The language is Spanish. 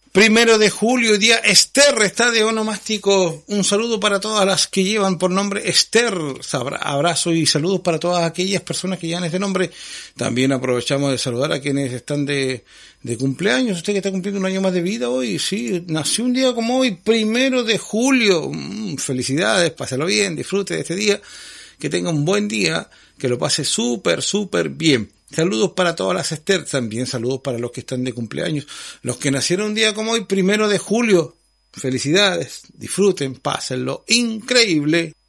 1 de julio, día Esther, está de onomástico. Un saludo para todas las que llevan por nombre Esther. Abrazo y saludos para todas aquellas personas que llevan este nombre. También aprovechamos de saludar a quienes están de cumpleaños. Usted que está cumpliendo un año más de vida hoy, sí, nació un día como hoy, 1 de julio. Felicidades, pásalo bien, disfrute de este día. Que tenga un buen día, que lo pase súper bien. Saludos para todas las Esther, también saludos para los que están de cumpleaños, los que nacieron un día como hoy, 1 de julio. Felicidades, disfruten, pásenlo increíble.